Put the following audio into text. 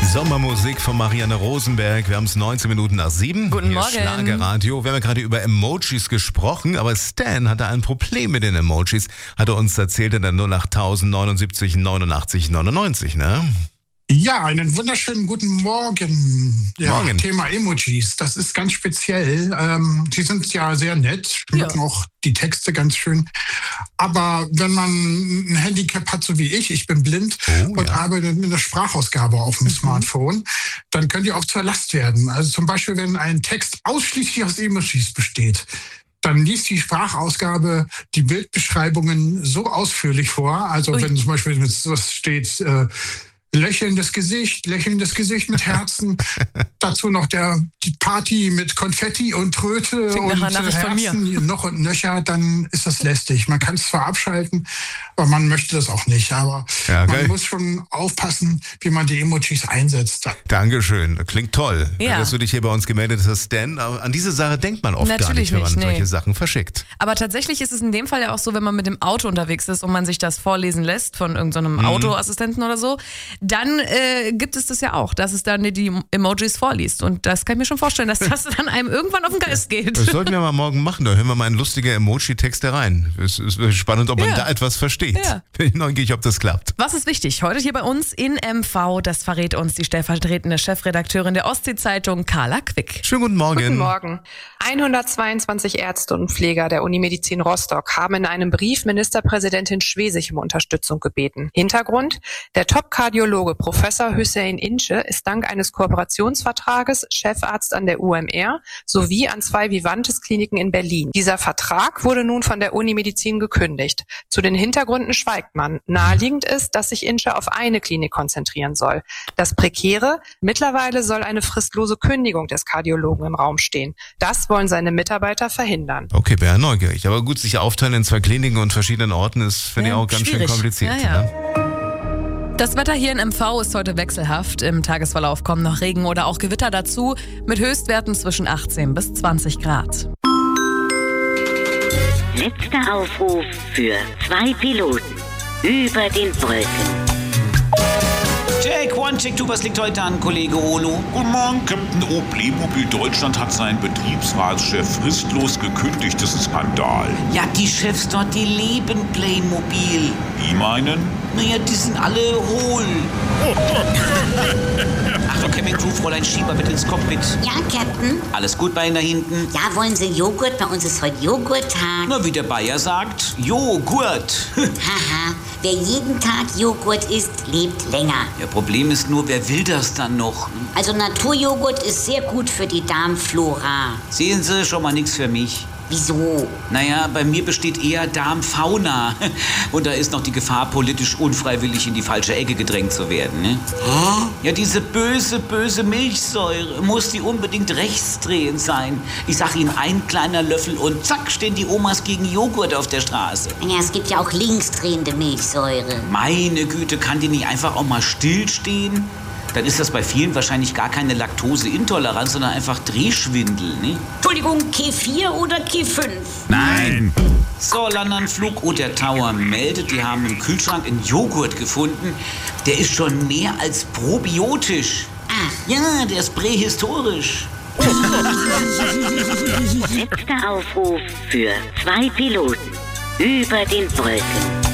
Sommermusik von Marianne Rosenberg. Wir haben es 19 Minuten nach 7. Guten Hier Morgen. Schlagerradio. Wir haben ja gerade über Emojis gesprochen, aber Stan hatte ein Problem mit den Emojis. Hat er uns erzählt in der 08079 89 99, ne? Ja, einen wunderschönen guten Morgen. Ja, Morgen. Thema Emojis, das ist ganz speziell. Die sind ja sehr nett, schmücken auch die Texte ganz schön. Aber wenn man ein Handicap hat, so wie ich bin blind und arbeite mit einer Sprachausgabe auf dem Smartphone, dann können die auch zur Last werden. Also zum Beispiel, wenn ein Text ausschließlich aus Emojis besteht, dann liest die Sprachausgabe die Bildbeschreibungen so ausführlich vor. Also wenn zum Beispiel was steht, lächelndes Gesicht mit Herzen. Dazu noch die Party mit Konfetti und Tröte Klingt und nach einer Nachricht von mir. Herzen noch und nöcher. Dann ist das lästig. Man kann es zwar abschalten, aber man möchte das auch nicht. Aber man muss schon aufpassen, wie man die Emojis einsetzt. Dankeschön. Klingt toll, Ja. dass du dich hier bei uns gemeldet hast, Stan. Aber an diese Sache denkt man oft gar Natürlich nicht, wenn man nicht, nee. solche Sachen verschickt. Aber tatsächlich ist es in dem Fall ja auch so, wenn man mit dem Auto unterwegs ist und man sich das vorlesen lässt von irgendeinem Autoassistenten oder so, dann gibt es das ja auch, dass es dann die Emojis vorliest. Und das kann ich mir schon vorstellen, dass das dann einem irgendwann auf den Geist geht. Das sollten wir mal morgen machen. Da hören wir mal einen lustigen Emoji-Text herein. Es ist spannend, ob man da etwas versteht. Ja. Bin ich neugierig, ob das klappt. Was ist wichtig? Heute hier bei uns in MV, das verrät uns die stellvertretende Chefredakteurin der Ostsee-Zeitung, Carla Quick. Schönen guten Morgen. Guten Morgen. 122 Ärzte und Pfleger der Unimedizin Rostock haben in einem Brief Ministerpräsidentin Schwesig um Unterstützung gebeten. Hintergrund: Der Top-Kardiologe Professor Hüseyin Ince ist dank eines Kooperationsvertrages Chefarzt an der UMR sowie an 2 Vivantes-Kliniken in Berlin. Dieser Vertrag wurde nun von der Unimedizin gekündigt. Zu den Hintergründen schweigt man. Naheliegend ist, dass sich Ince auf eine Klinik konzentrieren soll. Das Prekäre: Mittlerweile soll eine fristlose Kündigung des Kardiologen im Raum stehen. Das wollen seine Mitarbeiter verhindern. Okay, wäre neugierig. Aber gut, sich aufteilen in 2 Kliniken und verschiedenen Orten ist, finde ich, auch ganz schön schwierig. kompliziert. Ja. Ne? Das Wetter hier in MV ist heute wechselhaft. Im Tagesverlauf kommen noch Regen oder auch Gewitter dazu, mit Höchstwerten zwischen 18 bis 20 Grad. Letzter Aufruf für 2 Piloten über den Brücken. Check, one, check, two, was liegt heute an, Kollege Ono? Guten Morgen, Captain O. Playmobil Deutschland hat seinen Betriebsratschef fristlos gekündigt. Das ist ein Skandal. Ja, die Chefs dort, die leben Playmobil. Die meinen? Naja, die sind alle hohl. Achtung, Cabin Crew, Fräulein Schieber, bitte ins Cockpit. Ja, Captain? Alles gut bei Ihnen da hinten? Ja, wollen Sie Joghurt? Bei uns ist heute Joghurttag. Na, wie der Bayer sagt, Joghurt. Haha, wer jeden Tag Joghurt isst, lebt länger. Ja, Problem ist nur, wer will das dann noch? Also Naturjoghurt ist sehr gut für die Darmflora. Sehen Sie, schon mal nichts für mich. Wieso? Naja, bei mir besteht eher Darmfauna. Und da ist noch die Gefahr, politisch unfreiwillig in die falsche Ecke gedrängt zu werden. Ne? Hä? Ja, diese böse Milchsäure, muss die unbedingt rechtsdrehend sein. Ich sag Ihnen, ein kleiner Löffel und zack, stehen die Omas gegen Joghurt auf der Straße. Ja, es gibt ja auch linksdrehende Milchsäure. Meine Güte, kann die nicht einfach auch mal stillstehen? Dann ist das bei vielen wahrscheinlich gar keine Laktoseintoleranz, sondern einfach Drehschwindel, ne? Entschuldigung, Q4 oder Q5? Nein. So, Landanflug und der Tower meldet, die haben im Kühlschrank einen Joghurt gefunden. Der ist schon mehr als probiotisch. Ach. Ja, der ist prähistorisch. Letzter Aufruf für 2 Piloten über den Brücken.